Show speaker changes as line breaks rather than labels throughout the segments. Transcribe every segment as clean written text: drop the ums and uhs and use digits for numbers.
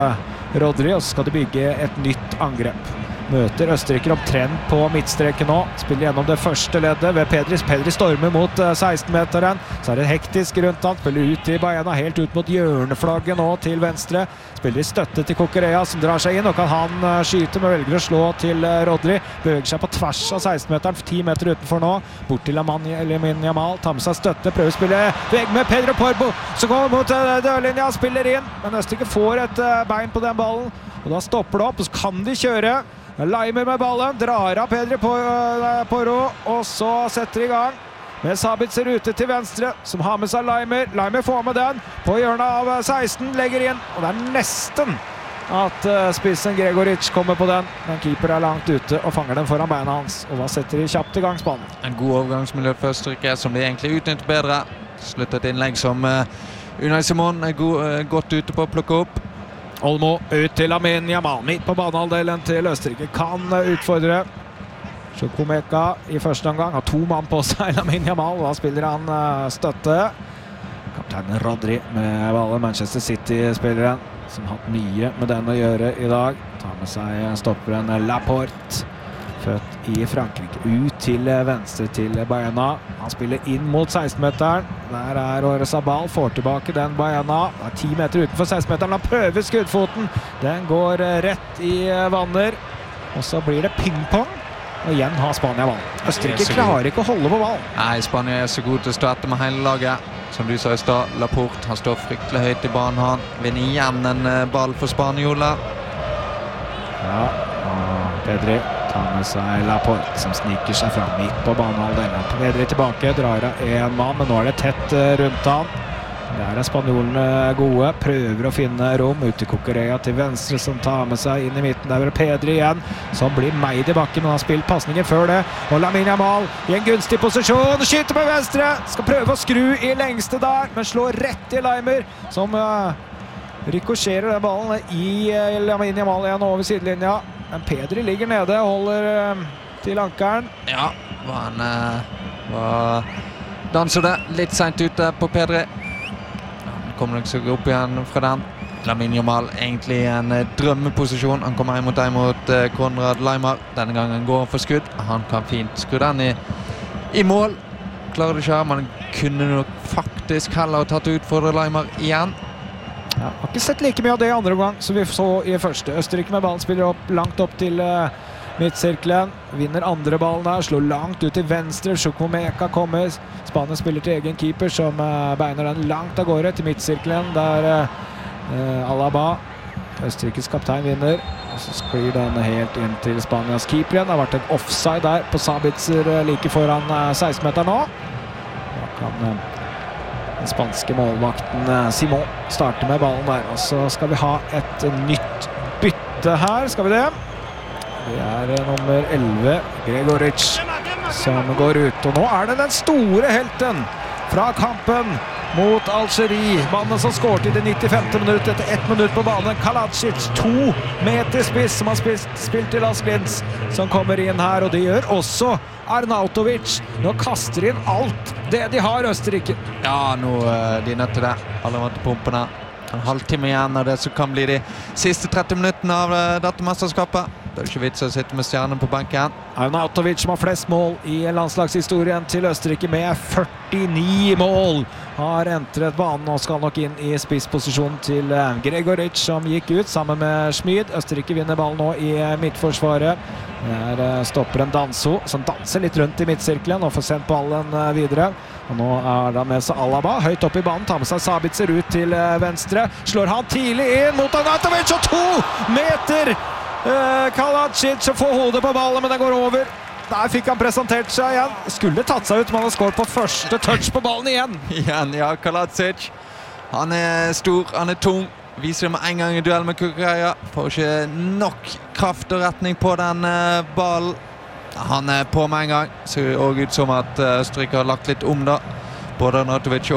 Rodri, og så skal de bygge et nytt angrep. Møter Østerrike omtrent på midtstreken nå. Spiller gjennom det første leddet ved Pedri. Pedri stormer mot 16-meteren. Så er det hektisk rundt han. Spiller ut i Baena, helt ut mot hjørneflagget nå til venstre. Spiller i støtte til Cucurella, som drar seg inn. Og kan han skyte, men velger å slå til Rodri. Beveger seg på tvers av 16-meteren, 10 meter utenfor nå. Bort til Lamine Yamal. Tar med seg støtte, prøver å spille veg med Pedro Porbo. Så går mot dørlinja, spiller inn. Men Østerrike får et bein på den ballen. Og da stopper det opp, og så kan de kjøre. Leimer med ballen, drar av Pedri Porro, og så setter i gang med Sabitzer ute til venstre, som har med seg Leimer. Leimer får med den på hjørnet av 16, legger inn, og det er nesten at spissen Gregoric kommer på den, men keeper er langt ute og fanger den foran beina hans, og da setter de kjapt i gang spannen.
En god overgangsmiljø for Østerrike, som de egentlig utnytter bedre. Sluttet innlegg som Unai Simon er godt ute på å plukke opp.
Olmo ut til Lamine Yamal, midt på banehalvdelen til Østerrike, kan utfordre Chukwuemeka i første omgang, har 2 mann på seg, Lamine Yamal, og da spiller han støtte. Kapteinen Rodri med ballen, Manchester City-spilleren, som har hatt mye med den å gjøre i dag. Tar med seg stopperen Laporte, født i Frankrike, ut til venstre til Baena. Han spiller inn mot 16-meteren. Der er Oyarzabal, får tilbake den Baena. Det er 10 meter utenfor 16-meteren. Han prøver skuddfoten. Den går rett i vanner. Og så blir det ping-pong. Og igjen har Spania ballen. Østerrike klarer ikke å holde på ballen.
Nei, Spania er så god til å stå etter med hele laget. Som du sa i stad, Laporte, han står fryktelig høyt i banen. Han vinner igjen en ball for spanioler.
Ja, Pedri tar med seg Laporte, som sniker seg fram midt på banehalvdelen. Pedri tilbake, drar av en mann, men nå er det tett rundt han. Der er spanjolene gode, prøver å finne rom ut til Cucurella til venstre, som tar med seg inn i midten. Der er Pedri igjen, som blir meid i bakken, men har spilt passningen før det. Og Lamine Yamal i en gunstig posisjon, skyter med venstre, skal prøve å skru i lengste der, men slår rett i Leimer, som rikosjerer den ballen i Lamine Yamal igjen over sidelinja. Men Pedri ligger nede og holder til ankeren.
Ja, han danser det litt sent ute på Pedri. Han kommer nok så opp igjen fra den. Lamine Yamal egentlig i en drømmeposisjon. Han kommer mot Konrad Leimer. Denne gangen går han for skudd. Han kan fint skru den i mål. Klarer det ikke, men kunne nok faktisk heller tatt ut for Leimer igjen.
Ja, har ikke sett like mye av det i andre omgang som vi så i første. Østerrike med ballen spiller langt opp til midtsirkelen. Vinner andre ballen der, slår langt ut til venstre. Chukwuemeka kommer. Spania spiller til egen keeper, som beiner den langt av gårde til midtsirkelen. Der Alaba, Østerrikes kaptein, vinner. Og så sklir den helt inn til Spanias keeper igjen. Det har vært en offside der på Sabitzer like foran 16-meteren nå. Da kan den spanske målvakten Simon starter med ballen der, og så skal vi ha et nytt bytte her, skal vi det? Det er nummer 11, Gregoric, som går ut, og nå er det den store helten fra kampen mot Algerie. Mannen som skåret i det 95. minutt etter 1 minutt på banen, Kalacic, 2 meter spiss, som har spilt til Las Linz, som kommer inn her, og det gjør også Arnautovic. Nå kaster inn alt det de har, Østerrike.
Ja, nå de er nødt til det. Alle vant til pumpene. En halvtime igjen av det som kan bli de siste 30 minuttene av dette mesterskapet. Det er ikke vits å sitte med stjernen på benken.
Arnautovic som har flest mål i landslagshistorien til Østerrike med 49 mål. Har entret banen og skal nok inn i spissposisjonen til Gregoric, som gikk ut sammen med Schmid. Østerrike vinner ballen nå i midtforsvaret. Det er stopperen Danso, som danser litt rundt i midtsirkelen og får sendt ballen videre. Og nå er det med seg Alaba, høyt opp i banen, tar med seg Sabitzer ut til venstre. Slår han tidlig inn mot Arnautovic, og 2 meter! Kalacic får hodet på ballen, men den går over. Der fikk han presentert seg igjen. Skulle tatt seg ut, men han har skåret på første touch på ballen igjen.
Igjen, ja, Kalacic. Han er stor, han er tung. Viser det med en gang i duell med Cucurella. Får ikke nok kraft og retning på den ballen. Han er på med en gang. Ser også ut som at Østerrike har lagt litt om da. Både Arnautovic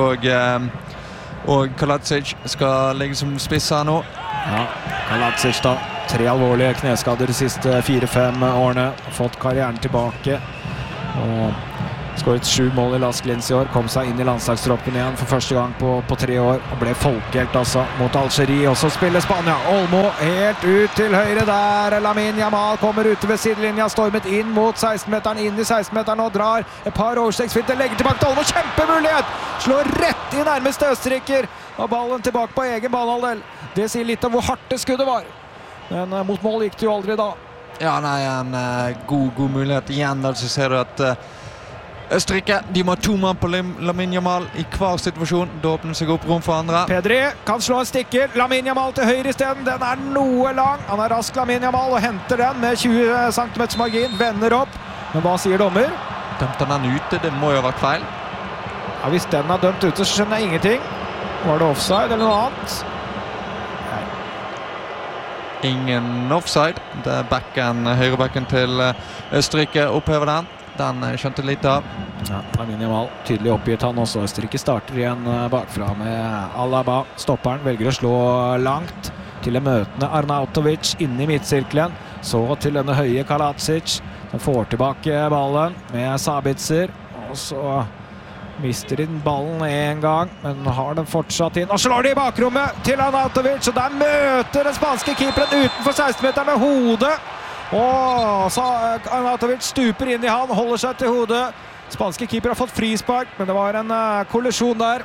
og Kalacic skal ligge som spisser nå.
Ja, Kalacic da. 3 alvorlige kneskader de siste 4-5 årene. Fått karrieren tilbake. Og Skåret 7 mål i Lask Linz i år, kom seg inn i landslagstroppen igjen for første gang på 3 år, og ble folkehelt altså mot Algerie. Og så spiller Spania. Olmo helt ut til høyre der. Lamine Yamal kommer ute ved sidelinja, stormet inn mot 16-meteren, inn i 16-meteren og drar et par overstegsfinter, legger tilbake til Olmo. Kjempemulighet! Slår rett i nærmeste østerriker, og ballen tilbake på egen banehalvdel. Det sier litt om hvor hardt det skuddet var. Men mot mål gikk det jo aldri da.
Ja, nei, en god mulighet igjen. Altså ser du at Østerrike, de må ha 2 mann på Lamine Yamal i hver situasjon. Da åpner seg opp rom for andre.
Pedri kan slå en stikker. Lamine Yamal til høyre i stedet. Den er noe lang. Han er rask, Lamine Yamal, og henter den med 20 cm margin. Vender opp. Men hva sier dommer?
Dømte han ute? Det må jo ha vært feil.
Ja, hvis den er dømt ute, så skjønner jeg ingenting. Var det offside eller noe annet? Nei.
Ingen offside. Det er høyrebacken til Østerrike opphever den. Den skjønte litt av.
Ja, Lamine Yamal tydelig oppgitt han også. Østerrike starter igjen bakfra med Alaba. Stopperen velger å slå langt til en møtende Arnautovic inne i midtsirkelen. Så til denne høye Kalacic. Den får tilbake ballen med Sabitzer. Og så mister de ballen en gang, men har den fortsatt inn. Og slår de i bakrommet til Arnautovic. Og der møter den spanske keeperen utenfor 16-meteren med hodet. Og Arnautovic stuper inn i han, holder seg til hodet. Spanske keeper har fått frispark, men det var en kollisjon der.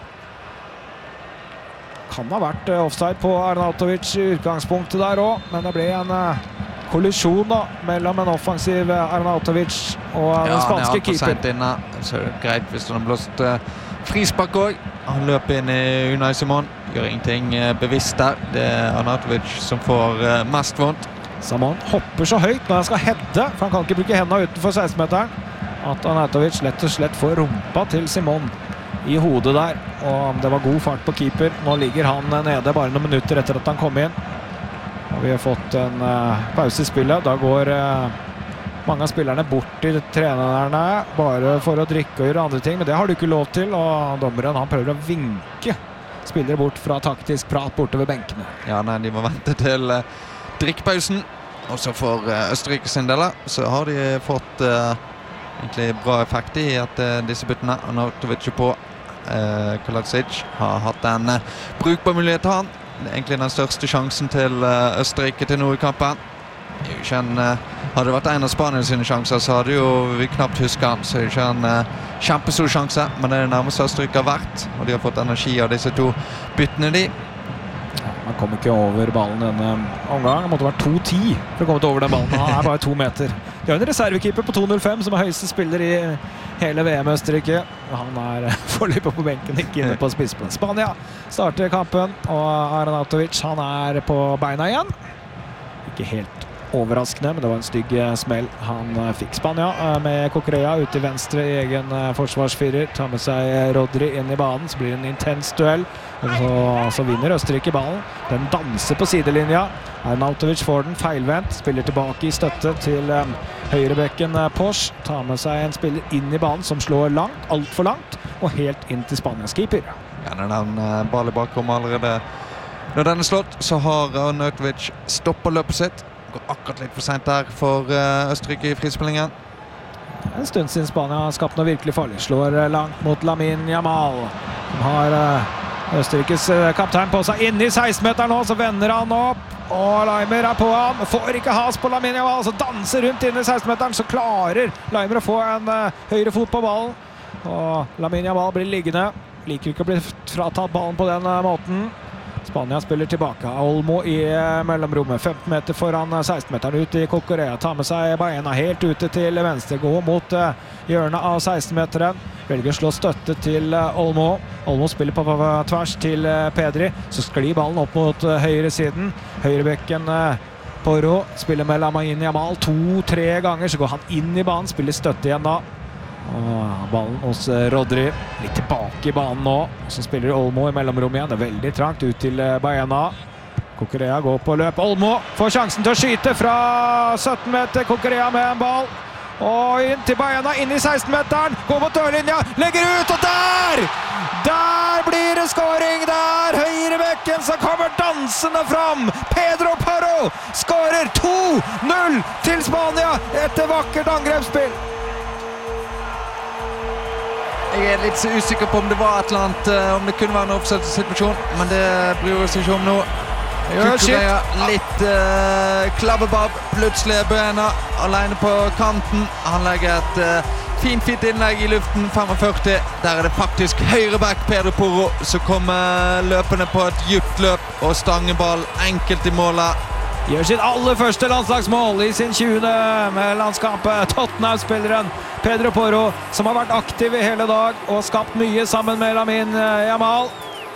Kan ha vært offside på Arnautovic i utgangspunktet der også, men det ble en kollisjon da, mellom en offensiv Arnautovic og den spanske keeper. Ja, han er alt for sent inne,
så er det greit hvis han har blåst frispark også. Han løper inn i Unai Simon, gjør ingenting bevisst der. Det er Arnautovic som får mest vondt.
Simon hopper så høyt når han skal hedde, for han kan ikke bruke hendene utenfor 16-meteren, at Arnautovic lett og slett får rumpa til Simon i hodet der. Og det var god fart på keeper. Nå ligger han nede bare noen minutter etter at han kom inn. Og vi har fått en pause i spillet. Da går mange av spillerne bort til trenerne bare for å drikke og gjøre andre ting, men det har du ikke lov til, og dommeren han prøver å vinke spillere bort fra taktisk prat bortover benkene.
Ja, nei, de må vente til drikkpausen, og så for Østerrike sin del så har de fått egentlig bra effekt i at disse byttene Arnautovic på Kalacic har hatt en brukbar mulighet til han. Det er egentlig den største sjansen til Østerrike til nå i kampen. Hadde det vært en av Spania sine sjanser, så hadde vi knapt husket han, så det er ikke en kjempestor sjanse, men det er det nærmeste Østerrike har vært, og de har fått energi av disse 2 byttene de.
Han kom ikke over ballen denne omgang. Han måtte være 2,10 for å komme til over den ballen. Han er bare 2 meter. De har en reservekeeper på 2,05 som er høyeste spiller i hele VM Østerrike. Han er forløpet på benken, ikke inne på spissplassen. Spania starter kampen, og Arnautovic han er på beina igjen. Ikke helt overraskende, men det var en stygg smell han fikk. Spania med Cucurella ute i venstre i egen forsvarsfirer, tar med seg Rodri inn i banen, så blir det en intens duell, og så vinner Østerrike ballen. Den danser på sidelinja. Arnautovic får den feilvendt, spiller tilbake i støtte til høyrebekken Posch, tar med seg en spiller inn i banen som slår langt, alt for langt, og helt inn til Spanias keeper.
Ja, når den ballen bakom allerede, når den er slått, så har Arnautovic stoppet løpet sitt. Går akkurat litt for sent der for Østerrike i frispillingen.
En stund siden Spania har skapt noe virkelig farlig. Slår langt mot Lamine Yamal. Han har Østerrikes kaptein på seg inn i 16-meteren nå, så vender han opp. Og Leimer er på ham. Får ikke has på Lamine Yamal, så danser rundt inn i 16-meteren. Så klarer Leimer å få en høyre fot på ballen. Og Lamine Yamal blir liggende. Liker ikke å bli fratatt ballen på den måten. Spania spiller tilbake. Olmo i mellomrommet. 15 meter foran 16-meteren ut i Cucurella. Tar med seg Baena helt ute til venstre. Går mot hjørnet av 16-meteren. Velger å slå støtte til Olmo. Olmo spiller på tvers til Pedri. Så sklir ballen opp mot høyre siden. Høyrebekken Porro spiller med Lamine Yamal 2-3 ganger. Så går han inn i banen. Spiller støtte igjen da. Og ballen hos Rodri, litt tilbake i banen nå, og så spiller Olmo i mellomrom igjen, det er veldig trangt ut til Baena. Cucurella går på løp, Olmo får sjansen til å skyte fra 17 meter, Cucurella med en ball, og inn til Baena, inn i 16-meteren, går mot dørlinja, legger ut, og der blir det skåring, der høyrebekken som kommer dansende fram, Pedro Porro skårer 2-0 til Spania etter vakkert angrepsspill.
Jeg litt så usikker på om det var et eller annet, om det kunne være en offside-situasjon, men det bryr oss ikke om nå. Kukureya litt klabbebabb, plutselig Buena alene på kanten. Han legger et fint innlegg i luften, 45. Der det faktisk høyreback Pedro Porro som kommer løpende på et djupt løp og stangeball enkelt i målet.
Gjør sitt aller første landslagsmål i sin 20. med landskapet. Tottenham-spilleren Pedro Porro, som har vært aktiv i hele dag og skapt mye sammen med Lamine Yamal.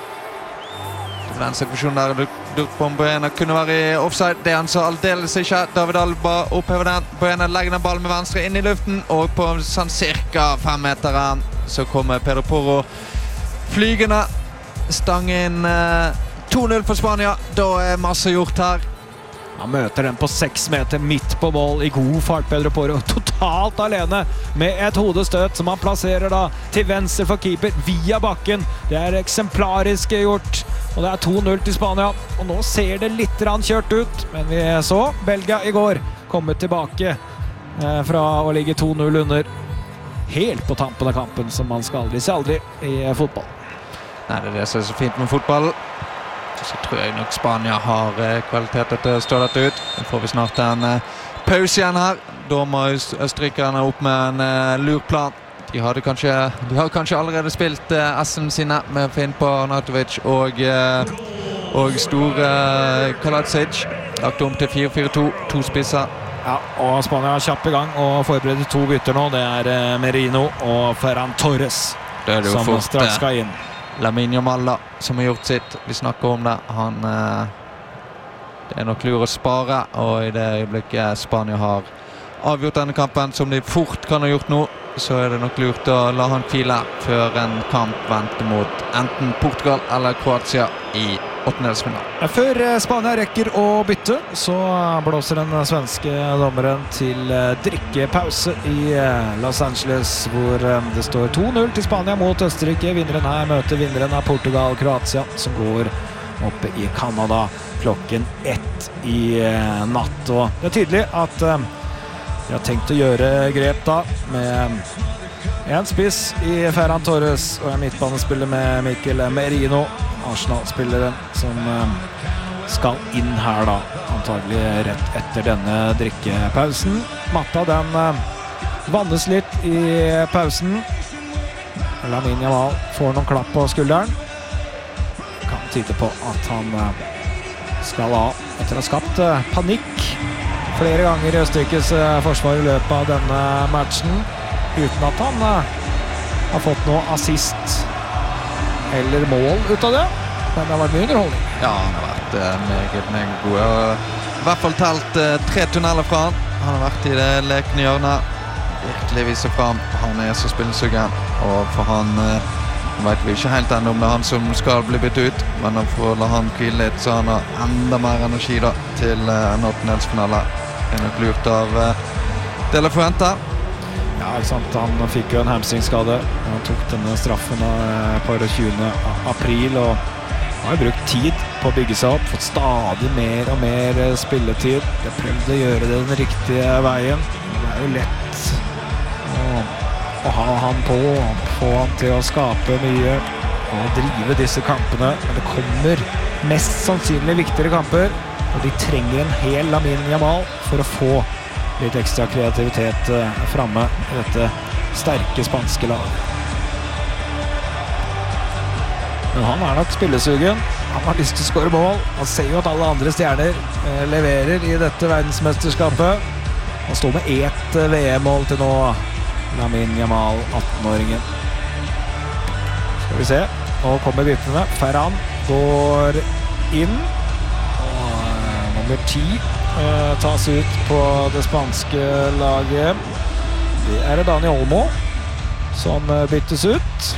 Den situasjonen der lurt på om Buena kunne være i offside. Det han så aldeles ikke. David Alba opphever den. Buena legger den ballen med venstre inn i luften, og på sånn cirka 5 meteren så kommer Pedro Porro flygende. Stang inn 2-0 for Spania. Da er masse gjort her.
Han møter den på 6 meter midt på mål i god fart, Pedro Porro. Totalt alene med et hodestøt som han plasserer da til venstre for keeper via bakken. Det er eksemplarisk gjort, og det er 2-0 til Spania. Og nå ser det litt kjørt ut, men vi så Belgia i går komme tilbake fra å ligge 2-0 under. Helt på tampen av kampen, som man skal aldri se aldri i fotball.
Nei, det er det som er så fint med fotball. Så tror jeg nok Spania har kvaliteter til å stå dette ut. Nå får vi snart en pause igjen her. Da må østerrikerne opp med en lur plan. De har kanskje allerede spilt S-en sine med Finn på Arnautovic og store Kaladzic. Lagt om til 4-4-2, 2 spisser.
Ja, og Spania er kjapp i gang og forbereder 2 bytter nå. Det er Merino og Ferran Torres som straks skal inn.
Lamine Yamal som har gjort sitt. Vi snakker om det. Det er nok lur å spare, og i det øyeblikket Spania har avgjort denne kampen, som de fort kan ha gjort nå, så er det nok lurt å la han hvile før en kamp venter mot enten Portugal eller Kroatia i åttendedelsfinalen.
Før Spania rekker å bytte, så blåser den svenske dommeren til drikkepause i Los Angeles, hvor det står 2-0 til Spania mot Østerrike. Vinneren her møter vinneren av Portugal-Kroatia, som går oppe i Canada klokken 1 i natt. Og det er tydelig at de har tenkt å gjøre grep da, med en spiss i Ferran Torres og en midtbanespiller med Mikel Merino. Arsenal-spilleren som skal inn her da, antagelig rett etter denne drikkepausen. Matta, den vannes litt i pausen. Lamine Yamal får noen klapp på skulderen. Kan tyde på at han skal av etter å ha skapt panikk flere ganger i Østerrikes forsvar i løpet av denne matchen, uten at han har fått noe assist eller mål ut av det, men det har vært mye underholdning.
Ja, han har vært meget god. I hvert fall telt 3 tunneler fra han. Han har vært i det lekende hjørnet. Virkelig viser frem. Han er så spillsuggen, og for han vet vi ikke helt enda om det er han som skal bli byttet ut, men for å la han hvile litt, så han har enda mer energi da, til en åttendedelsfinale. Det er nok lurt av De La Fuente.
Ja, ikke sant. Han fikk jo en hamstringskade. Han tok denne straffen på 20. april, og har brukt tid på å bygge seg opp, fått stadig mer og mer spilletid. De har prøvd å gjøre det den riktige veien. Det er jo lett å ha han på, få han til å skape mye og drive disse kampene. Men det kommer mest sannsynlig viktigere kamper, og de trenger en hel Lamine Yamal for å få litt ekstra kreativitet fremme i dette sterke spanske laget. Men han er nok spillesugen. Han har lyst til å skåre mål. Han ser jo at alle andre stjerner leverer i dette verdensmesterskapet. Han står med 1 VM-mål til nå, Lamine Yamal, 18-åringen. Skal vi se. Nå kommer byttene. Ferran går inn. Og nummer 10 tas ut på det spanske laget. Det er Dani Olmo som byttes ut.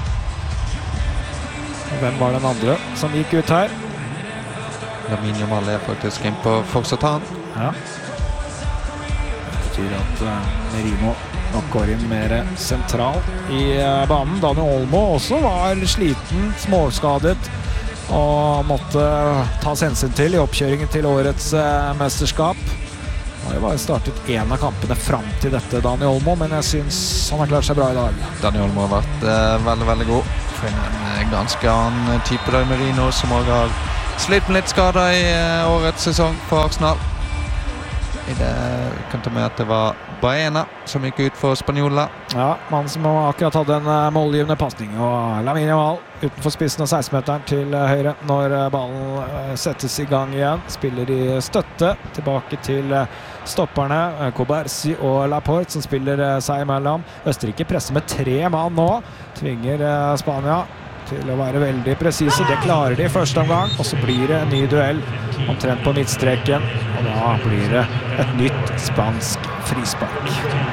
Hvem var den andre som gikk ut her?
Lamine Yamal er faktisk inn på fortsatt han.
Ja. Det betyr at Merino nok går inn mer sentralt i banen. Dani Olmo også var sliten, småskadet, og måtte tas hensyn til i oppkjøringen til årets mesterskap. Han har jo bare startet en av kampene frem til dette, Dani Olmo, men jeg synes han har klart seg bra i dag.
Dani Olmo har vært veldig, veldig god. For en ganske annen type Dag Merino, som også har slitt med litt skader i årets sesong for Arsenal. Det kan ta med at det var Baena som gikk ut for Spanjola.
Ja, mannen som akkurat hadde en målgivende passning, og Lamine Yamal utenfor spissen av 16-meteren til høyre når ballen settes i gang igjen. Spiller i støtte, tilbake til stopperne, Kobersi og Laporte som spiller seg imellom. Østerrike presser med 3 mann nå, tvinger Spania til å være veldig presise. Det klarer de i første omgang, og så blir det en ny duell omtrent på midtstreken, og da blir det et nytt spansk frispark.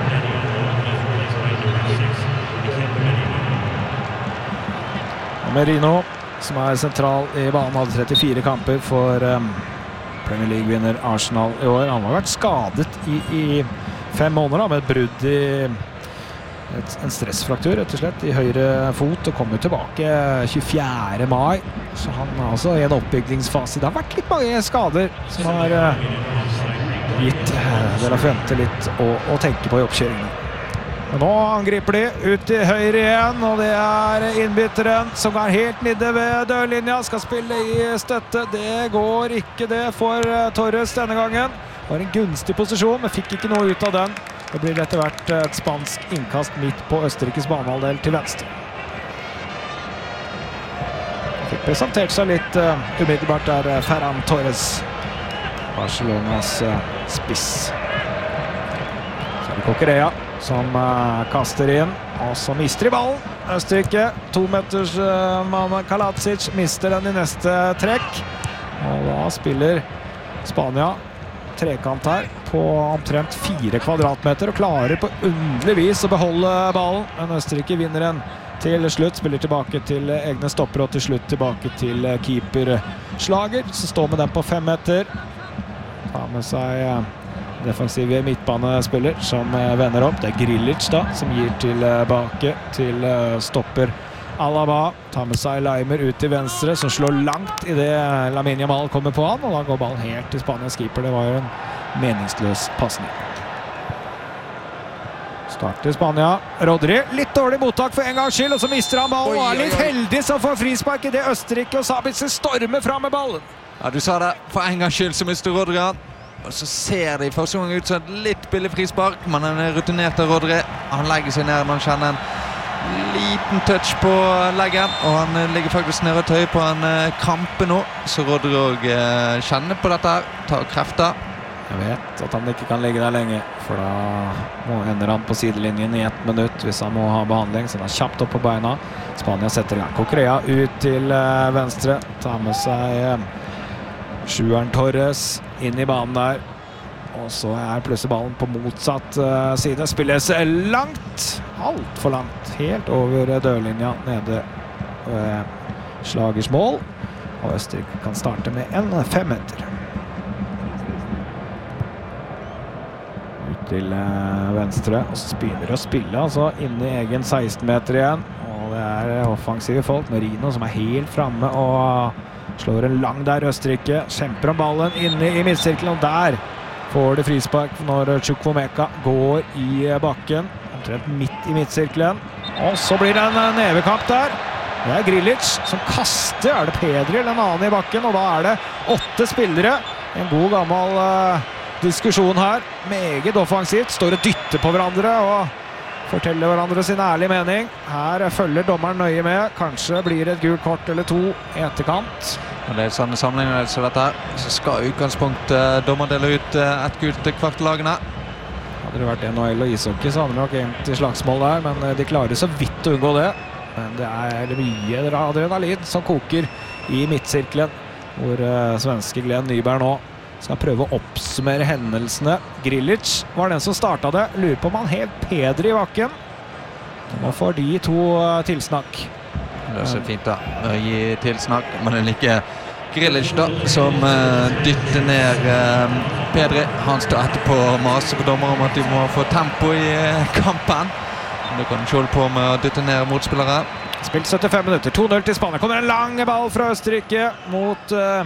Merino, som er sentral i banen, hadde 34 kamper for Premier League-vinner Arsenal i år. Han har vært skadet i 5 måneder da, med et brudd i en stressfraktur, rett og slett, i høyre fot, og kommer tilbake 24. mai. Så han er altså i en oppbyggingsfase. Det har vært litt mange skader som har gitt De La Fuente litt å tenke på i oppkjøringen. Og nå angriper de ut til høyre igjen, og det er innbytteren som er helt nede ved dørlinja, skal spille i støtte. Det går ikke det for Torres denne gangen. Var en gunstig posisjon, men fikk ikke noe ut av den. Det blir etter hvert et spansk innkast midt på Østerrikes banehalvdel til venstre. Fikk presentert seg litt umiddelbart der Ferran Torres, Barcelonas spiss. Så er det Coquerella som kaster inn, og så mister de ballen. Østerrike, 2 meters mann Kalacic, mister den i neste trekk. Og da spiller Spania trekant her på omtrent 4 kvadratmeter og klarer på underlig vis å beholde ballen. Men Østerrike vinner den til slutt, spiller tilbake til egne stopper og til slutt tilbake til keeper Schlager, som står med den på 5 meter. Tar med seg defensive midtbanespiller som vender opp. Det er Grilic da, som gir tilbake til stopper Alaba. Tar med seg Leimer ut til venstre, som slår langt i det Lamine Yamal kommer på han, og da går ballen helt til Spanias keeper. Det var jo en meningsløs passning. Starter Spania. Rodri, litt dårlig mottak for en gangs skyld, og så mister han ballen, og er litt heldig som får frispark i det Østerrike, og Sabitzer stormer frem med ballen.
Ja, du sa det. For en gangs skyld så mister Rodri han. Og så ser det i første gang ut som et litt billig frispark, men han er rutinert av Rodri. Han legger seg ned når han kjenner en liten touch på leggen, og han ligger faktisk nede og tøyer på en krampe nå, så Rodri også kjenner på dette her, tar krefter.
Jeg vet at han ikke kan ligge der lenge, for da ender han på sidelinjen i 1 minutt hvis han må ha behandling, så han er kjapt opp på beina. Spania setter i gang. Coquerella ut til venstre, tar med seg 7-eren Torres inn i banen der. Og så er plutselig ballen på motsatt side. Spilles langt, alt for langt, helt over dørlinja nede Schlagers mål. Og Østerrike kan starte med en 5 meter. Ut til venstre, og så begynner de å spille altså inne i egen 16 meter igjen. Og det er offensive folk, Merino som er helt fremme og slår en lang der Østerrike. Kjemper om ballen inne i midtsirkelen, og der får det frispark når Chukwuemeka går i bakken, omtrent midt i midtsirkelen. Og så blir det en nevekamp der. Det er Grilic som kaster, er det Pedri eller en annen i bakken, og da er det 8 spillere. En god gammel diskusjon her, meget offensivt, står og dytter på hverandre og forteller hverandre sin ærlige mening. Her følger dommeren nøye med, kanskje blir det et gult kort eller 2 i etterkant.
Og det er sånne sammenligninger som dette her, så skal i utgangspunkt dommer dele ut et gult til hvert lagene.
Hadde det vært NHL og ishockey, så hadde det nok egentlig slagsmål der, men de klarer så vidt å unngå det. Men det er mye adrenalin som koker i midtsirkelen, hvor svenske Glenn Nyberg nå skal prøve å oppsummere hendelsene. Grilic var den som startet det. Lurer på om han helt Pedri i bakken. Nå får de 2 tilsnakk.
Det er så fint da, å gi tilsnakk, men det er like Grilic da, som dytter ned Pedri. Han står etterpå og maser på dommer om at de må få tempo i kampen. Det kan de holde på med å dytte ned motspillere.
Spilt 75 minutter, 2-0 til Spania. Kommer en lang ball fra Østerrike mot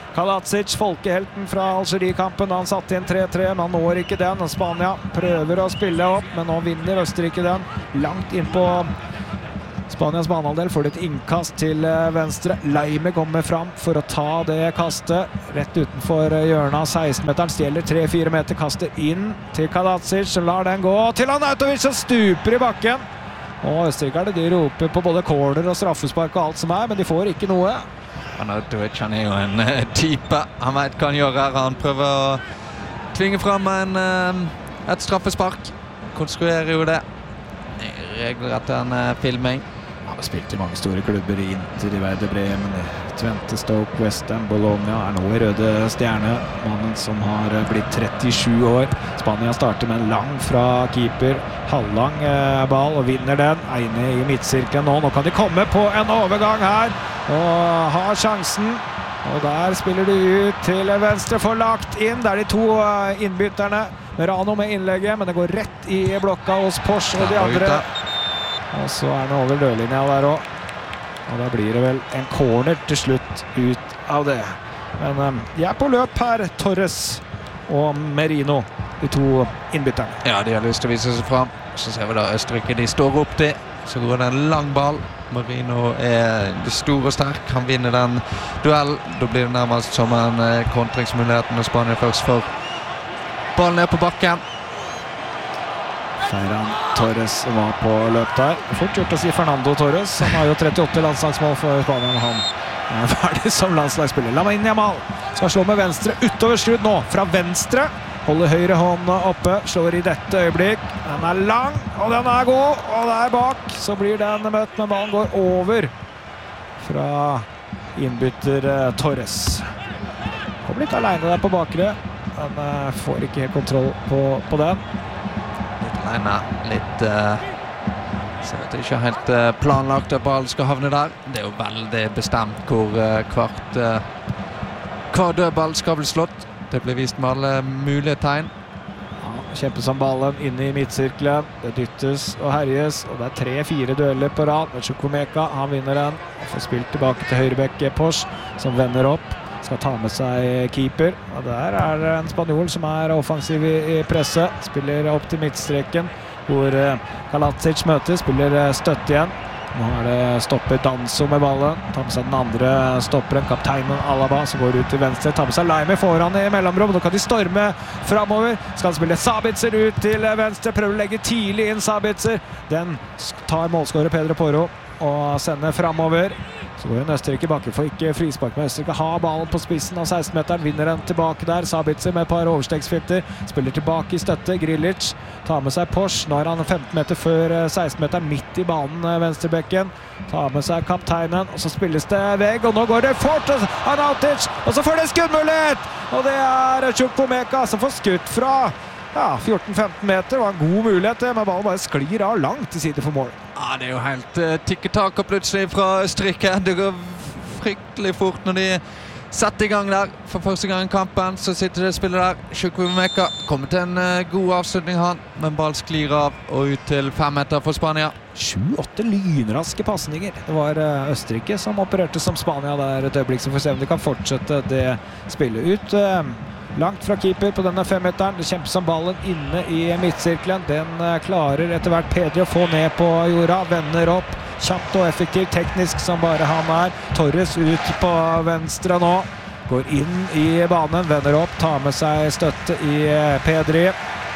Kaladzic, folkehelten fra Algerie-kampen, han satte inn 3-3, men han når ikke den. Spania prøver å spille opp, men nå vinner Østerrike den. Langt inn på Spanias banehalvdel får det et innkast til venstre. Laime kommer fram for å ta det kastet. Rett utenfor hjørnet av 16-meteren, stjeler 3-4 meter, kaster inn til Kaladzic, som lar den gå til Arnautovic, som stuper i bakken. Og østerrikerne, de roper på både corner og straffespark og alt som er, men de får ikke noe.
Arnautovic, han jo en type. Han vet hva han gjør her. Han prøver å tvinge frem et straffespark. Konstruerer jo det. Regelrett en filming.
Han har spilt i mange store klubber, i Inter, i Werder Bremen, Twente, Stoke, West Ham, Bologna, er nå i Røde Stjerne. Mannen som har blitt 37 år. Spania starter med en lang fra keeper, halvlang ball, og vinner den. Eine i midtsirkelen nå. Nå kan de komme på en overgang her, og har sjansen. Og der spiller de ut til venstre, får lagt inn. Det er de to innbytterne. Merano med innlegget, men det går rett i blokka hos Porsche og de andre. Og så er den over dørlinja der også. Og da blir det vel en corner til slutt ut av det. Men de er på løp her, Torres og Merino, de to innbytterne.
Ja, de har lyst til å vise seg frem. Så ser vi da Østerrike, de står opp til. Så går det en lang ball. Marino er stor og sterk. Han vinner den duellen. Da blir det nærmest som en kontringsmulighet når Spania først får ballen ned på bakken.
Ferran Torres var på løp der. Fort gjort å si Fernando Torres. Han har jo 38 landslagsmål for Spania, men han er ferdig som landslagsspiller. Lamine Yamal skal slå med venstre utover slutt nå. Fra venstre. Holder høyre hånd oppe. Slår i dette øyeblikk. Den er lang, og den er god. Og der bak så blir den møtt, men ballen går over fra innbytter Torres. Kommer litt alene der på bakre. Men får ikke helt kontroll på den.
Litt så vet jeg ikke helt planlagt at ballen skal havne der. Det er jo veldig bestemt hvor hver dødball skal bli slått. Det blir vist med alle mulige tegn.
Ja, kjempes om ballen inne i midtsirkelen. Det dyttes og herjes, og det er 3-4 dueller på rad. Chukwuemeka, han vinner den og får spilt tilbake til høyrebekk Porsche, som vender opp. Skal ta med seg keeper, og der er en spanjol som er offensiv i presset. Spiller opp til midtstreken, hvor Kaladzic møter, spiller støtt igjen. Nå er det stopper Danso med ballen. Tar med seg den andre stopperen, kapteinen Alaba, som går ut til venstre. Tar med seg Laime foran i mellomrom. Nå kan de storme fremover. Skal spille Sabitzer ut til venstre. Prøver å legge tidlig inn Sabitzer. Den tar målskårer Pedro Porro og sender fremover. Så går en Østerrike bakken for ikke frispark, med Østerrike har ballen på spissen av 16-meteren, vinner den tilbake der. Sabitzer med et par overstegsfinter, spiller tilbake i støtte. Grilic tar med seg Porsche. Nå er han 15 meter før 16-meteren, midt i banen, venstrebekken. Tar med seg kapteinen, og så spilles det vegg, og nå går det fort. Arnautovic, og så får det skuddmulighet! Og det er Chukwuemeka som får skutt fra 14-15 meter, og en god mulighet, men ballen bare sklir av langt til side for mål.
Ja, det er jo helt tikketak plutselig fra Østerrike. Det går fryktelig fort når de setter i gang der. For første gang i kampen så sitter det spiller der. Chukwuemeka kommer til en god avslutning han, men ball sklir av og ut til 5 meter for Spania.
7-8 lynraske passninger. Det var Østerrike som opererte som Spania der et øyeblikk, så får vi se om de kan fortsette det spillet ut. Langt fra keeper på denne 5-meteren. Det kjempes om ballen inne i midtsirkelen. Den klarer etter hvert Pedro å få ned på jorda. Vender opp. Kjapt og effektivt, teknisk som bare han er. Torres ut på venstre nå. Går inn i banen, vender opp, tar med seg støtte i Pedri.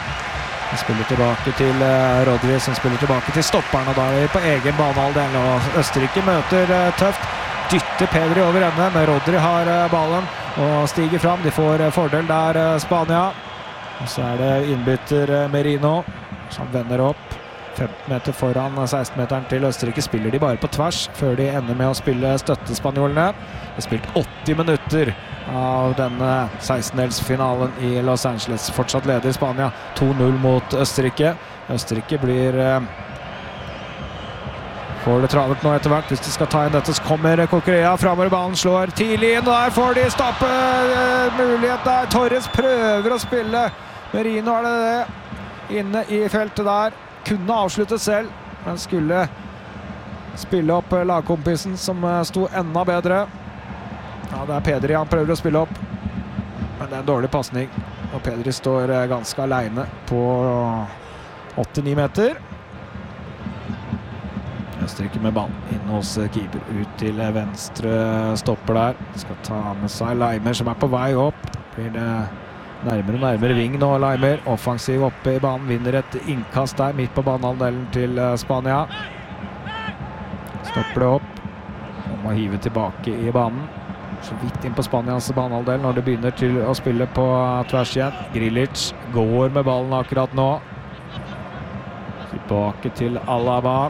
Han spiller tilbake til Rodri, som spiller tilbake til stopperen, og da er vi på egen banehalvdel. Og Østerrike møter tøft. Dytter Pedri over ende, men Rodri har ballen og stiger fram. De får fordel der, Spania. Og så er det innbytter Merino, som vender opp. 15 meter foran 16-meteren til Østerrike. Spiller de bare på tvers, før de ender med å spille støttespanjolene. Det er spilt 80 minutter av denne 16-delsfinalen i Los Angeles. Fortsatt leder Spania 2-0 mot Østerrike. Østerrike får det travelt nå etter hvert. Hvis de skal ta inn dette, så kommer Kokorea framover. Ballen slår tidlig inn, og der får de stoppe mulighet der. Torres prøver å spille. Merino er det inne i feltet der. Kunne avslutte selv, men skulle spille opp lagkompisen som sto enda bedre. Ja, det Pedri han prøver å spille opp. Men det en dårlig passning. Og Pedri står ganske alene på 8-9 meter. Østerrike med ballen inn hos keeper. Ut til venstre stopper der. Skal ta med seg Leimer som på vei opp. Blir det nærmere og nærmere ving nå, Leimer. Offensiv oppe i banen. Vinner et innkast der midt på banehalvdelen til Spania. Stopper det opp. Og må hive tilbake i banen. Så vidt inn på Spanias banehalvdel når det begynner til å spille på tvers igjen. Grilic går med ballen akkurat nå. Tilbake til Alaba.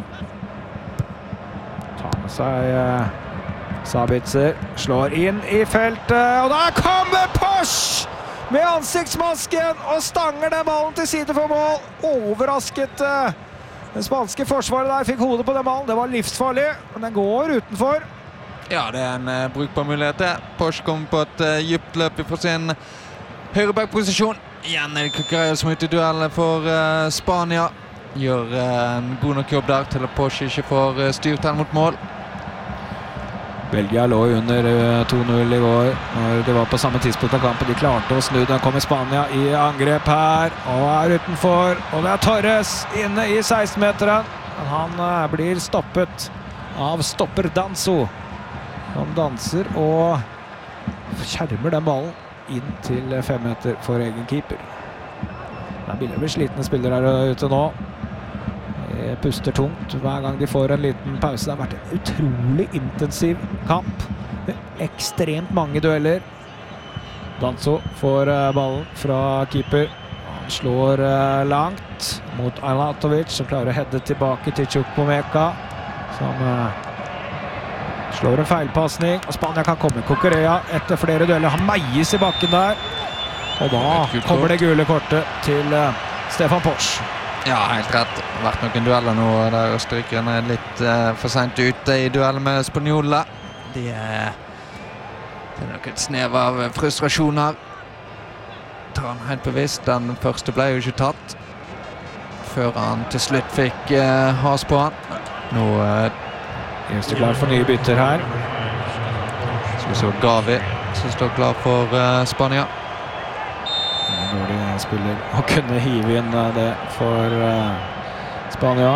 Tar med seg Sabitzer. Slår inn i feltet. Og der kommer Posch! Med ansiktsmasken og stanger den ballen til side for mål. Overrasket det spanske forsvaret der. Fikk hodet på den ballen. Det var livsfarlig, men den går utenfor.
Ja, det en brukbar mulighet. Posch kommer på et djupt løp fra sin høyreback-posisjon. Igjen det Cucurella som ute i duell for Spania. Gjør en god nok jobb der til at Posch ikke får styrt den mot mål.
Belgia lå under 2-0 i går når det var på samme tidspunkt av kampen. De klarte å snu. Den kommer Spania i angrep her og utenfor. Og det Torres inne i 16-meteren. Han blir stoppet av stopper Danso. Han danser og skjermer den ballen inn til 5 meter for egen keeper. Det begynner å bli slitne spillere her ute nå. De puster tungt hver gang de får en liten pause. Det har vært en utrolig intensiv kamp. Med ekstremt mange dueller. Danso får ballen fra keeper. Han slår langt mot Arnautovic, som klarer å heade tilbake til Chukwuemeka, som slår en feilpassning, og Spania kan komme. Cucurella etter flere dueller. Han meies i bakken der. Og da kommer det gule kortet til Stefan Posch.
Ja, helt rett. Det har vært noen dueller nå der østerrikerne litt for sent ute i duell med Spanjola. Det er nok et snev av frustrasjoner. Tar han helt bevisst. Den første ble jo ikke tatt. Før han til slutt fikk has på han. Nå
Eneste klar for nye bytter her.
Skal vi se Gavi som står klar for Spania.
Når de spiller og kunne hive inn det for Spania.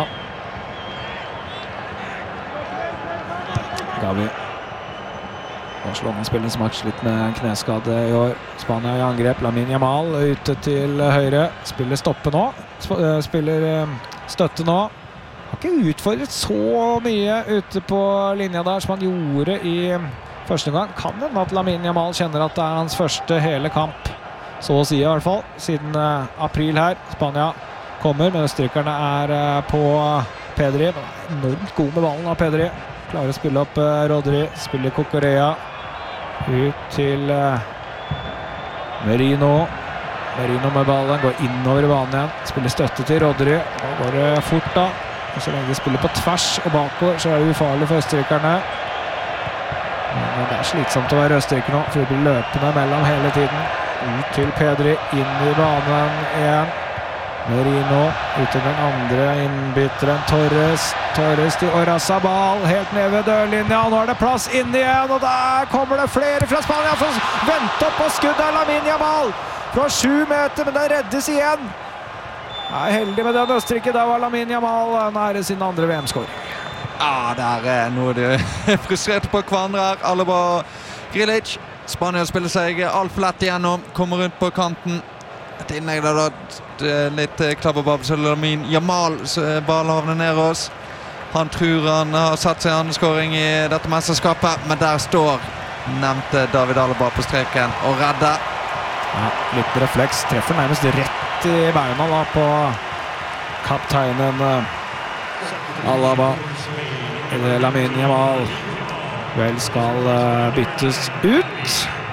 Gavi. Barcelona-spilleren som har slitt med en kneskade i år. Spania i angrep. Lamine Yamal ute til høyre. Spiller stoppe nå. Spiller støtte nå. Har ikke utfordret så mye ute på linja der som han gjorde i første gang. Kan hende at Lamine Yamal kjenner at det er hans første hele kamp. Så å si i hvert fall, siden april her. Spania kommer, men østerrikerne er på Pedri. Enormt god med ballen av Pedri. Klarer å spille opp Rodri, spiller Cucurella. Ut til Merino. Merino med ballen, går innover i banen igjen. Spiller støtte til Rodri. Da går det fort da. Og så lenge de spiller på tvers og bakover, så er det ufarlig for østerrikerne. Men det er slitsomt å være østerriker nå, for det blir løpende mellom hele tiden. Ut til Pedri, inn i banen igjen. Merino, ut til den andre innbytteren, Torres. Torres til Orazabal, helt ned ved dørlinja. Nå er det plass inn igjen, og der kommer det flere fra Spania for å vente opp på skuddet av Lamine Yamal. Fra 7 meter, men den reddes igjen. Jeg er heldig med den Østerrike. Der var Lamine Yamal nære sin andre VM-skår.
Ja, der er noe de frustrerte på hverandre her. Alaba og Grilic. Spania spiller seg alt for lett igjennom. Kommer rundt på kanten. Et innlegg der da litt klabberbabb, så Lamine Yamal ballen havner ned oss. Han tror han har satt seg andre skåring i dette mesterskapet, men der står nevnte David Alaba på streken og redder.
Ja, litt refleks. Treffer nærmest rett i beina da på kapteinen Alaba. Eller Lamine Yamal vel skal byttes ut.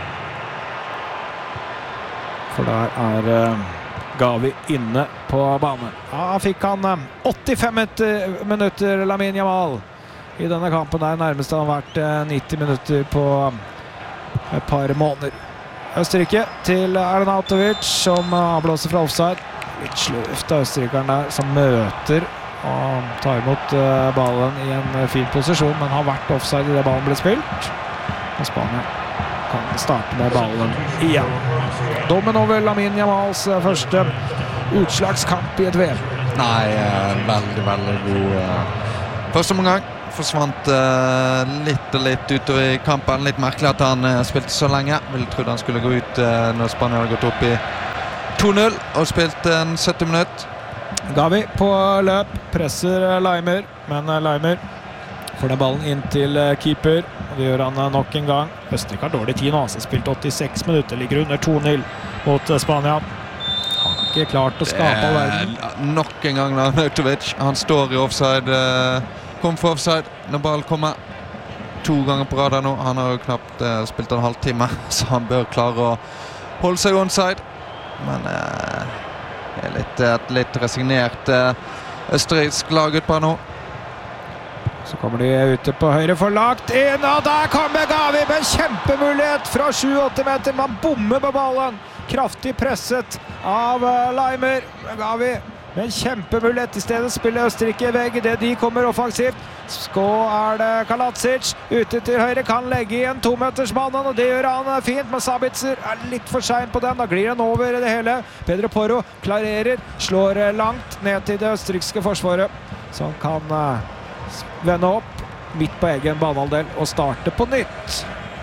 For der er Gavi inne på banen. Ja, fikk han 85 minutter Lamine Yamal i denne kampen. Der nærmest har vært 90 minutter på et par måneder. Østerrike til Arnautovic som blåser fra offside. Litt sløvt av østerrikeren der som møter og tar imot ballen i en fin posisjon, men har vært offside i det ballen ble spilt. Og Spania kan starte med ballen igjen. Dommen over Lamine Jamals første utslagskamp i et VM.
Nei, veldig, veldig god første omgang. Forsvant litt og litt utover i kampen. Litt merkelig at han spilte så lenge. Ville trodd han skulle gå ut når Spania hadde gått opp i 2-0 og spilt 70 minutter.
Gavi på løp, presser Leimer, men Leimer får den ballen inn til keeper. Det gjør han nok en gang. Østerrike har dårlig tid nå, altså spilt 86 minutter, ligger under 2-0 mot Spania. Han har ikke klart å skape all verden.
Nok en gang Arnautovic. Han står i offside. Kom for offside når ballen kommer 2 ganger på rad nå. Han har jo knapt spilt en halvtime, så han bør klare å holde seg onside. Men det er litt resignert østerriksk lag ut på nå.
Så kommer de ute på høyre for lagt inn, og der kommer Gavi med kjempemulighet fra 7-8 meter. Man bommer på ballen. Kraftig presset av Leimer. Gavi med en kjempemulighet. I stedet spiller Østerrike i vegg det de kommer offensivt. Så det Kalacic ute til høyre, kan legge i en 2-metersmannen, og det gjør han fint, men Sabitzer litt for sent på den. Da glir han over det hele. Pedro Porro klarerer, slår langt ned til det østerrikske forsvaret, som kan vende opp midt på egen banehalvdel og starte på nytt.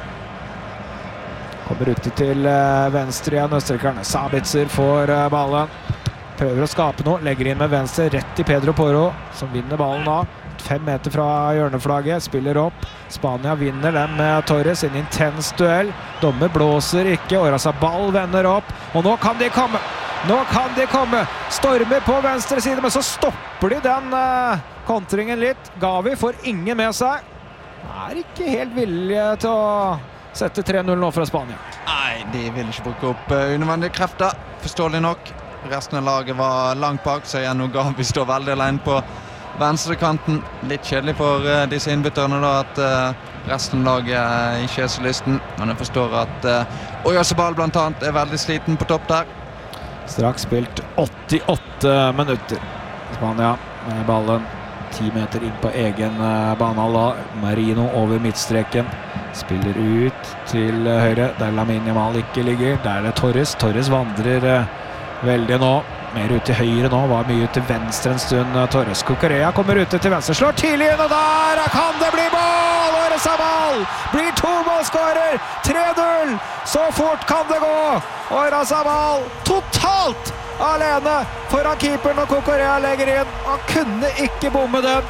Kommer ute til venstre igjen, østerrikerne. Sabitzer får ballen. Prøver å skape noe, legger inn med venstre rett til Pedro Porro, som vinner ballen da. 5 meter fra hjørneflagget, spiller opp. Spania vinner den med Torres, en intens duell. Dommer blåser ikke, Oyarzabal vender opp, og nå kan de komme! Nå kan de komme! Stormer på venstre side, men så stopper de den kontringen litt. Gavi får ingen med seg. Ikke helt villige til å sette 3-0 nå fra Spania.
Nei, de vil ikke bruke opp unødvendige krefter, forståelig nok. Resten av laget var langt bak, så igjen og Gavi står veldig alene på venstrekanten. Litt kjedelig for disse innbytterne da, at resten av laget ikke er så lysten. Men jeg forstår at Oyarzabal blant annet er veldig sliten på topp der.
Straks spilt 88 minutter. Spania med ballen 10 meter inn på egen banehalvdel. Marino over midtstreken. Spiller ut til høyre, der Lamine Jamal ikke ligger. Der er det Torres. Torres vandrer veldig nå. Mer ut til høyre nå, var mye ut til venstre en stund. Torres Cucurella kommer ute til venstre, slår tidlig inn, og der kan det bli mål! Oyarzabal blir 2-målskårer, 3-0! Så fort kan det gå! Oyarzabal totalt alene foran keeperen, og Cucurella legger inn. Han kunne ikke bomme den.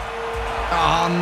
Ja, han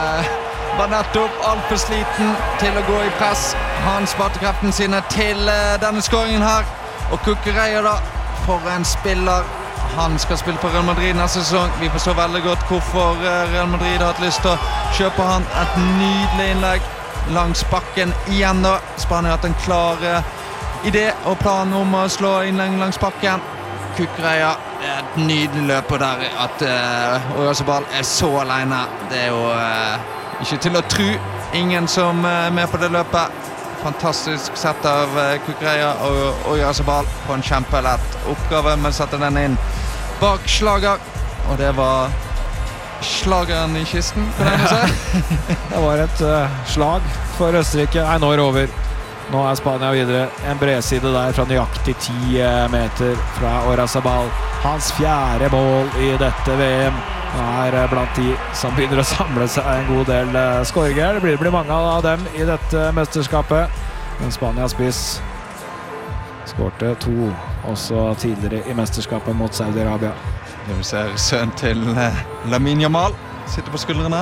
var nettopp alt for sliten til å gå i press. Han sparte kreftene sine til denne skåringen her. Og Cucurella da, for en spiller. Han skal spille på Real Madrid neste sesong. Vi forstår veldig godt hvorfor Real Madrid har hatt lyst til å kjøpe han. Et nydelig innlegg langs bakken igjen da. Spania har hatt en klar idé og plan om å slå innlegg langs bakken. Cucurella, et nydelig løp på der. At Oyarzabal er så alene. Det er jo ikke til å tro. Ingen som er med på det løpet. Fantastisk sett av Cucurella og Oyarzabal på en kjempelett oppgave med å sette den inn bak slager, og det var slageren i kisten, kan jeg si.
Det var et slag for Østerrike. Nei, nå er det over. Nå er Spania videre. En bredside der fra nøyaktig 10 meter fra Oyarzabal. Hans 4. mål i dette VM. Han er blant de som begynner å samle seg en god del skåringer. Det blir mange av dem i dette mesterskapet. Men Spania spiss skårte 2 også tidligere i mesterskapet mot Saudi-Arabia.
Vi ser sønnen til Lamine Jamal sitter på skuldrene.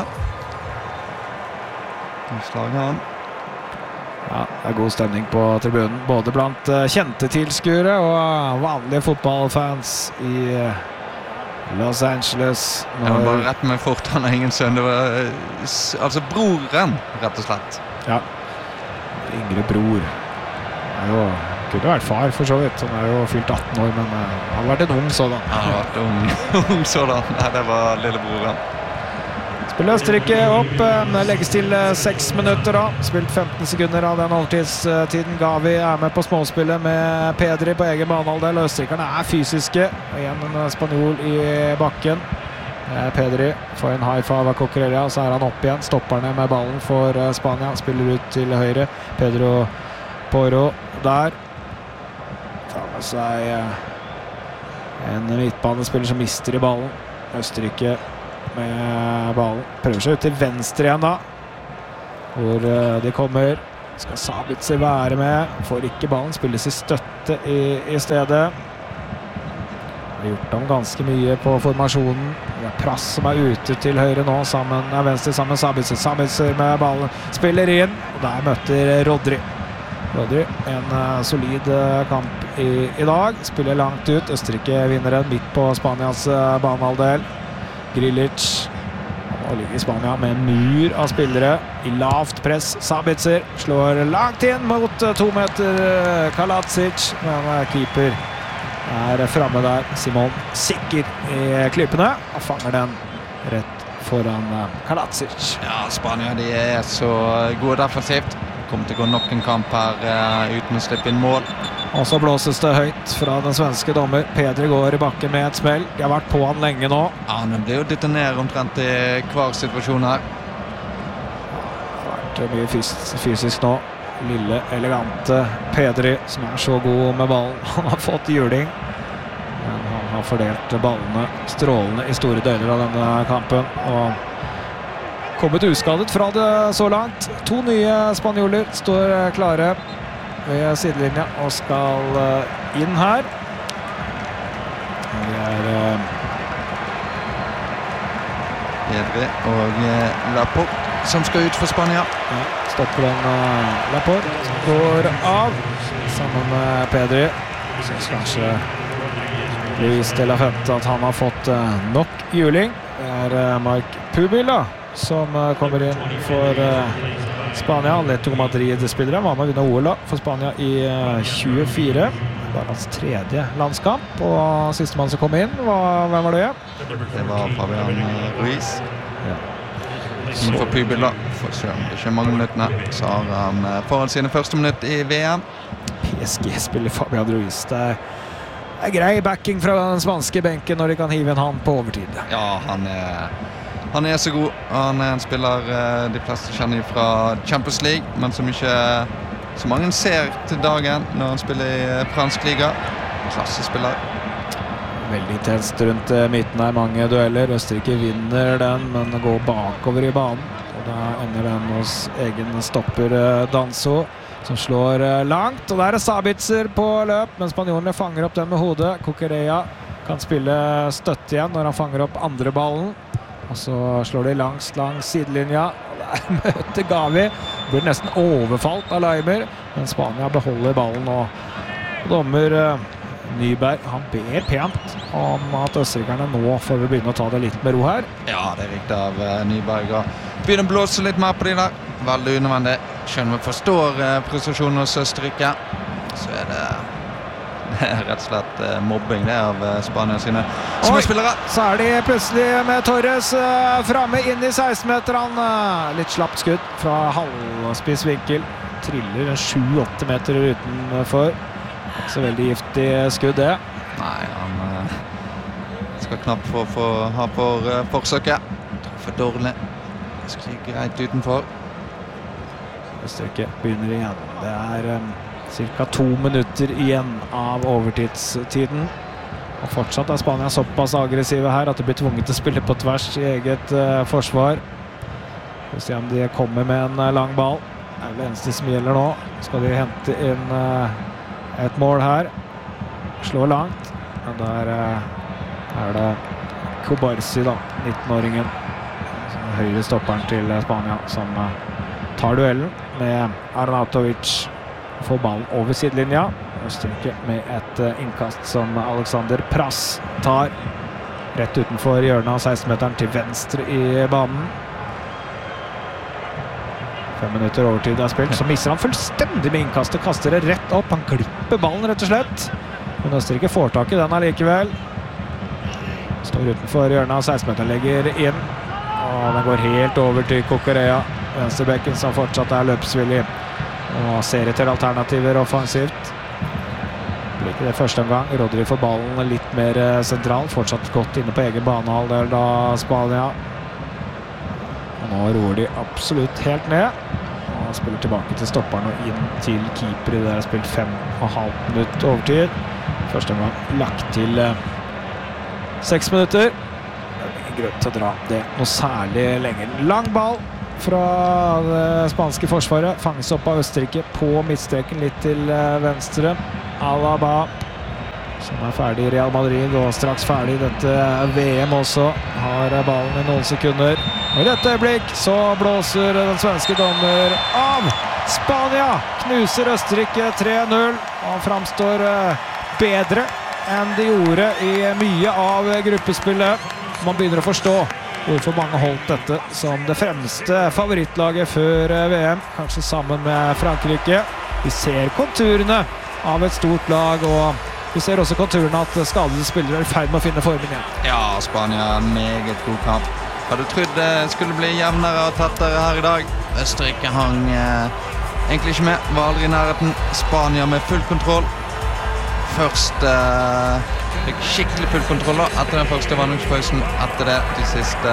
Slager han.
Ja, det er god stemning på tribunen, både blant kjente tilskuere og vanlige fotballfans i Los Angeles.
Jeg må bare rette meg fort, han har ingen sønn. Det var altså broren, rett og slett.
Ja, yngre bror. Han kunne vært far for så vidt. Han er jo fylt 18 år, men han har vært en ung sådan.
Han har vært ung sådan. Nei, det var lillebroren.
Spiller Østerrike opp, legges til 6 minutter da. Spilt 15 sekunder av den overtidstiden. Gavi er med på småspillet med Pedri på egen banehalvdel. Østerrikerne er fysiske. Igjen en spanjol i bakken. Pedri får en high five av Cucurella, så han opp igjen. Stopper ned med ballen for Spania. Spiller ut til høyre. Pedro Porro der. Tar med seg en midtbanespiller som mister i ballen. Østerrike med ballen. Prøver seg ut til venstre igjen da. Hvor de kommer. Skal Sabitzer være med. Får ikke ballen. Spilles i støtte i stedet. Har gjort om ganske mye på formasjonen. Det er Prass som ute til høyre nå, venstre sammen med Sabitzer. Sabitzer med ballen, spiller inn, og der møter Rodri. Rodri, en solid kamp i dag, spiller langt ut. Østerrike vinner den midt på Spanias banehalvdel. Grilic, og ligger i Spania med en mur av spillere. I lavt press, Sabitzer slår langt inn mot 2 meter Kalacic, men keeper fremme der. Simon sikker i klippene og fanger den rett foran Kalacic.
Ja, Spania de så gode defensivt. Kommer til å gå nok en kamp her uten å slippe inn mål.
Og så blåses det høyt fra den svenske dommer. Pedri går i bakken med et smell. De har vært på han lenge nå.
Ja, han blir jo dyttet ned omtrent i hver situasjon her.
Det har vært mye fysisk nå. Lille, elegante Pedri, som så god med ballen. Han har fått juling, men han har fordelt ballene strålende i store deler av denne kampen, og kommet uskadet fra det så langt. 2 nye spanjoler står klare ved sidelinja og skal inn her. Det
Pedri og Laporte som skal ut for Spania.
Ja, stopper den Laporte, som går av sammen med Pedri. Synes kanskje Luis de la Fuente at han har fått nok juling. Det Marc Pubil som kommer inn for Spania. Atletico Madrid-spillere var med å vinne OL for Spania i 24. Det var hans 3. landskamp, og sistemann som kom inn, hvem var det?
Det var Fabian Ruiz.
Ja.
For Pubil for ikke mange minuttene, så har han foran sine første minutt i VM.
PSG-spiller Fabian Ruiz. Det er grei backing fra den spanske benken når de kan hive en hand på overtid.
Ja, han er så god. Han er en spiller de fleste kjenner fra Champions League, men som ikke så mange ser til dagen når han spiller i fransk liga. Klassespiller.
Veldig intenst rundt midten her, mange dueller. Østerrike vinner den, men går bakover i banen. Og da ender den hos egen stopper Danso, som slår langt. Og der Sabitzer på løp, men spanjolene fanger opp den med hodet. Cucurella kan spille støtte igjen når han fanger opp andre ballen. Og så slår de langs sidelinja. Og der møter Gavi. Blir nesten overfalt av Leimer, men Spania beholder ballen, og dommer Nyberg, han ber pent om at østerrikerne nå får vi begynne å ta det litt med ro her.
Ja, det er riktig av Nyberg å begynne å blåse litt mer på de der. Veldig unødvendig. Skjønner vi forstår prestasjonen hos Østerrike, så er det rett og slett mobbing det av Spania sine småspillere.
Så er de plutselig med Torres fremme inn i 16-meteren. Litt slapt skudd fra halvspiss vinkel. Triller 7-8 meter utenfor. Så veldig giftig skudd det.
Nei, han skal knapt ha for forsøket. For dårlig. Det skal ikke greit utenfor.
Østerrike begynner igjen. Det er cirka 2 minutter igjen av overtidstiden. Og fortsatt er Spania såpass aggressive her at de blir tvunget til å spille på tvers i eget forsvar. Vi får se om de kommer med en lang ball. Det er det eneste som gjelder nå. Skal de hente inn et mål her. Slår langt. Men der er det Kubarsi da, 19-åringen. Høyre stopperen til Spania som tar duellen med Arnautovic. Får ballen over sidelinja. Østerrike med et innkast som Alexander Prass tar. Rett utenfor hjørnet av 16-meteren til venstre i banen. 5 minutter overtid er spilt, så misser han fullstendig med innkastet, kaster det rett opp, han klipper ballen rett og slett, men Østerrike får tak i den allikevel. Står utenfor hjørnet av 16-meteren, legger inn, og den går helt over til Cucurella, venstrebekken som fortsatt er løpsvillig, og ser etter alternativer offensivt. Blir ikke det første omgang. Rodri får ballen litt mer sentral. Fortsatt godt inne på egen banehalvdel da Spania. Og nå roer de absolutt helt ned. Og spiller tilbake til stopperen og inn til keeper. Det har spilt 5,5 minutter overtid. Første omgang lagt til 6 minutter. Det er ingen grunn til å dra det noe særlig lenger. Lang ball fra det spanske forsvaret. Fanges opp av Østerrike på midtstreken litt til venstre. Alaba, som ferdig i Real Madrid og straks ferdig i dette VM også, har ballen i noen sekunder. Og i dette øyeblikk så blåser den svenske dommer av. Spania knuser Østerrike 3-0 og framstår bedre enn de gjorde i mye av gruppespillet. Man begynner å forstå hvorfor mange holdt dette som det fremste favorittlaget før VM, kanskje sammen med Frankrike. Vi ser konturene av et stort lag, og vi ser også konturene at skadede spillere er i ferd med å finne formen igjen.
Ja, Spania meget god kamp. Hadde trodd det skulle bli jevnere og tettere her i dag. Østerrike hang egentlig ikke med, var aldri i nærheten. Spania med full kontroll. Først fikk skikkelig full kontroll da, etter den første vanningspausen. Etter det, de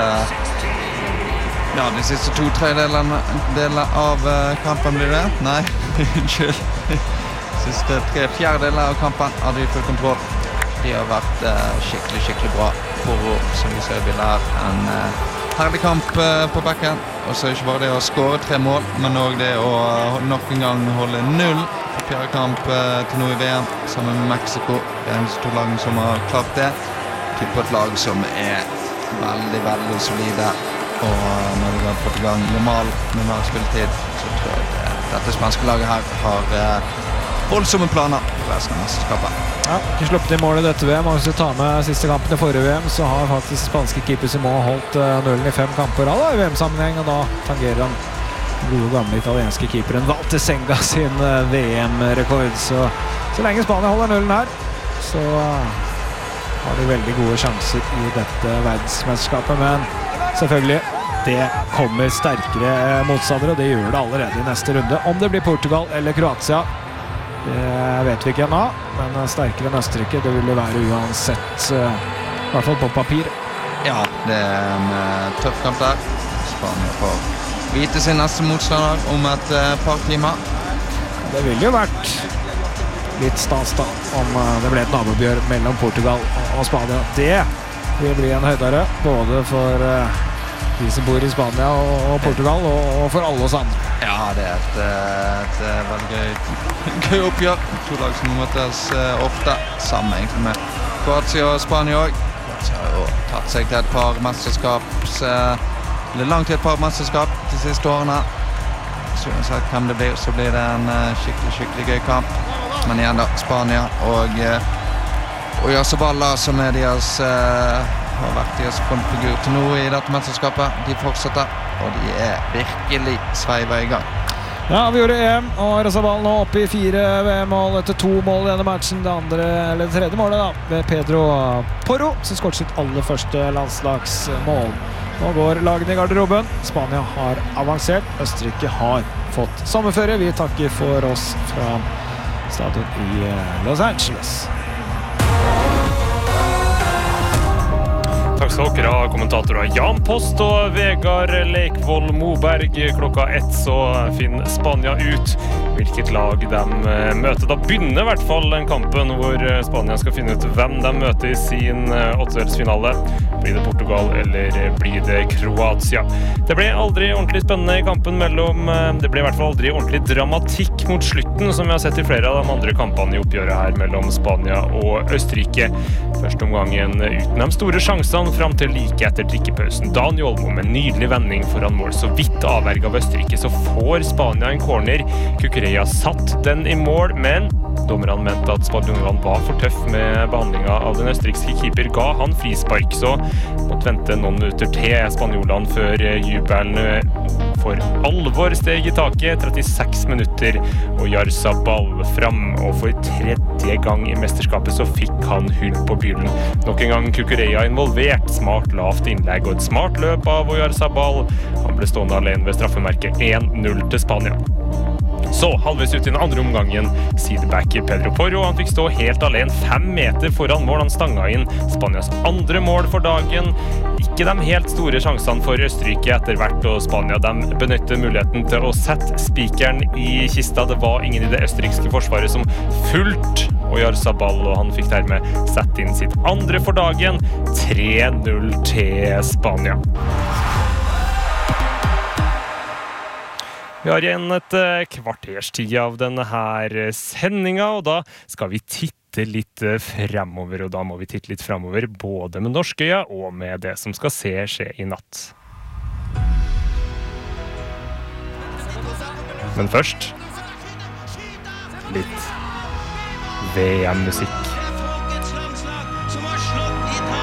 siste 2/3 av kampen blir det. Nei, unnskyld. Siste 3/4 av kampen hadde de full kontroll. De har vært skikkelig bra. Porro, som vi ser i bildet her, en herlig kamp på bekken. Og så ikke bare det å skåre 3 mål, men også det å nok en gang holde 0. Fjerde kamp til nå i VM sammen med Mexico. Det er eneste 2 lagene som har klart det. Typ et lag som er veldig solide. Og når de har fått i gang normal spilletid, så tror jeg dette spanske laget her har voldsomme planer for resten av mesterskapet.
Ja, ikke sluppet i mål i dette VM. Og hvis vi tar med siste kampen i forrige VM, så har faktisk spanske keeper Simon holdt nullen i 5 kamper i VM-sammenheng, og da tangerer han gode gamle italienske keeperen Walter Senga sin VM-rekord. Så lenge Spania holder nullen her, så har de veldig gode sjanser i dette verdensmesterskapet. Men selvfølgelig, det kommer sterkere motstandere, og det gjør det allerede i neste runde. Om det blir Portugal eller Kroatia, det vet vi ikke ennå, men sterkere enn Østerrike, det vil det være uansett, i hvert fall på papir.
Ja, det er en tøff kamp der. Spania får vite sin neste motstander om et par timer.
Det ville jo vært litt stas da, om det ble et nabobyr mellom Portugal og Spania. Det vil bli en høydere, både for de som bor i Spania og Portugal, og for alle oss andre.
Ja, det er et veldig gøy oppgjør. 2 lag som møtes ofte, sammen egentlig med Kroatia og Spania også. Kroatia har jo tatt seg til et par langt til et par mesterskap de siste årene. Så uansett hvem det blir, så blir det en skikkelig gøy kamp. Men igjen da, Spania og Oyarzabal, som er deres har vært deres frontfigur til nå i dette mesterskapet. De fortsetter, og de er virkelig sveivet i gang.
Ja, vi gjorde EM, og Oyarzabal nå oppe i 4 VM-mål etter 2 mål i denne matchen. Det tredje målet da, ved Pedro Porro, som skåret sitt aller første landslagsmål. Nå går lagene i garderoben. Spania har avansert. Østerrike har fått sommerferie. Vi takker for oss fra stadion i Los Angeles.
Takk skal dere ha, kommentatorer Jan Post og Vegard Leikvoll Moberg. Klokka 1 så finner Spania ut hvilket lag de møter. Da begynner i hvert fall den kampen hvor Spania skal finne ut hvem de møter i sin åttedelsfinale. Blir det Portugal eller blir det Kroatia? Det ble aldri ordentlig spennende i kampen mellom, det ble i hvert fall aldri ordentlig dramatikk mot slutten, som vi har sett i flere av de andre kampene i oppgjøret her mellom Spania og Østerrike. Første omgangen uten de store sjansene fram til like etter drikkepausen. Dani Olmo med en nydelig vending foran mål, så vidt avverget av Østerrike, så får Spania en corner. Kukureya satt den i mål, men dommerne mente at spanjolene var for tøff med behandlingen av den østerrikske keeper, ga han frispark, så måtte vente noen minutter til spanjolene før jubelen for alvor steg i taket. 36 minutter, og Oyarzabal fram, og for 3. gang i mesterskapet så fikk han hull på byllen. Nok en gang Kukureya involvert, smart lavt innlegg og et smart løp av Oyarzabal. Han ble stående alene ved straffemerket 1-0 til Spania. Så halvveis ut i den andre omgangen, sideback Pedro Porro, han fikk stå helt alene 5 meter foran mål, han stanga inn Spanias andre mål for dagen. Ikke de helt store sjansene for Østerrike etter hvert, og Spania de benytter muligheten til å sette spikeren i kista. Det var ingen i det østerrikske forsvaret som fulgt Oyarzabal, og han fikk dermed sette inn sitt andre for dagen. 3-0 til Spania. Vi har igjen et kvarters tid av denne her sendingen, og da skal vi titte litt fremover, og da må vi titte litt fremover både med norske øyne og med det som skal skje i natt. Men først litt VM-musikk.